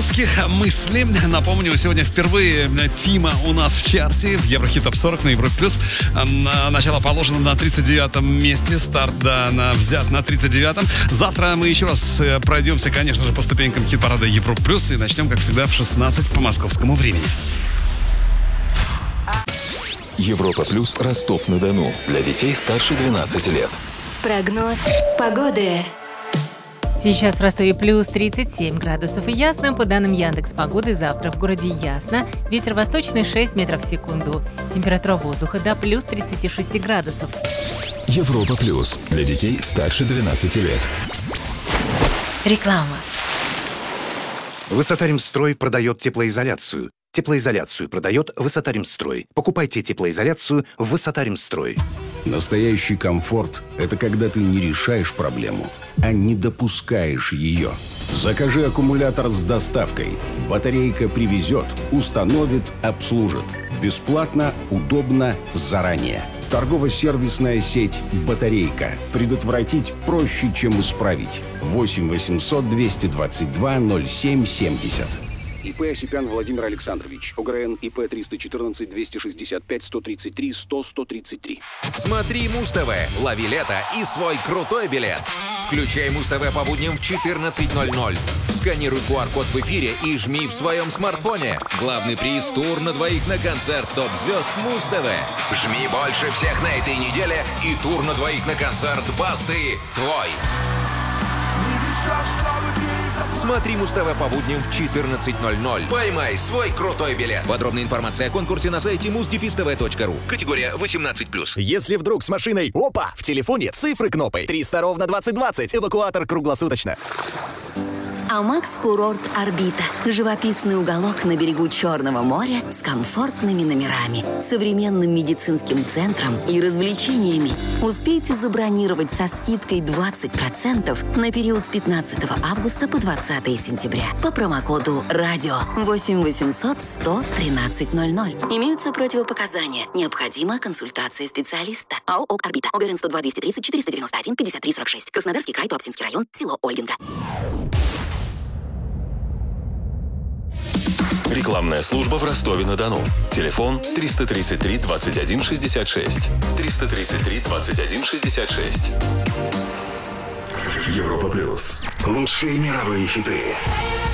русских мыслей. Напомню, сегодня впервые Тима у нас в чарте в Еврохит Топ 40 на Европе Плюс. Начало положено на 39-м месте, старт взят на 39-м. Завтра мы еще раз пройдемся, конечно же, по ступенькам хит-парада Европа Плюс и начнем, как всегда, в 16 по московскому времени. Европа Плюс, Ростов-на-Дону. Для детей старше 12 лет. Прогноз погоды. Сейчас в Ростове плюс 37 градусов и ясно. По данным Яндекс.Погоды, завтра в городе ясно. Ветер восточный 6 метров в секунду. Температура воздуха до плюс 36 градусов. Европа Плюс. Для детей старше 12 лет. Реклама. Высотаримстрой продает теплоизоляцию. Теплоизоляцию продает Высотаримстрой. Покупайте теплоизоляцию в Высотаримстрой. Настоящий комфорт – это когда ты не решаешь проблему, а не допускаешь ее. Закажи аккумулятор с доставкой. Батарейка привезет, установит, обслужит. Бесплатно, удобно, заранее. Торгово-сервисная сеть «Батарейка». Предотвратить проще, чем исправить. 8 800 222 07 70. ИП Осипян Владимир Александрович. ОГРН ИП 314 265 133 100 133. Смотри Муз-ТВ, лови лето и свой крутой билет. Включай Муз-ТВ по будням в 14:00. Сканируй QR-код в эфире и жми в своем смартфоне. Главный приз — тур на двоих на концерт топ-звезд Муз-ТВ. Жми больше всех на этой неделе и тур на двоих на концерт Басты твой. Смотри Муз-ТВ по будням в 14:00. Поймай свой крутой билет. Подробная информация о конкурсе на сайте muzdefistv.ru. Категория 18+. Если вдруг с машиной опа, в телефоне цифры кнопой 300 ровно 2020. Эвакуатор круглосуточно. Амакс Курорт Орбита. Живописный уголок на берегу Черного моря с комфортными номерами, современным медицинским центром и развлечениями. Успейте забронировать со скидкой 20% на период с 15 августа по 20 сентября по промокоду РАДИО 8 800 100 13 00. Имеются противопоказания. Необходима консультация специалиста. АО «ОК Орбита». ОГРН 102 230 491 53 46. Краснодарский край, Туапсинский район, село Ольгинка. Рекламная служба в Ростове-на-Дону. Телефон 333 21 66. 333 21 66. Европа Плюс. Лучшие мировые хиты.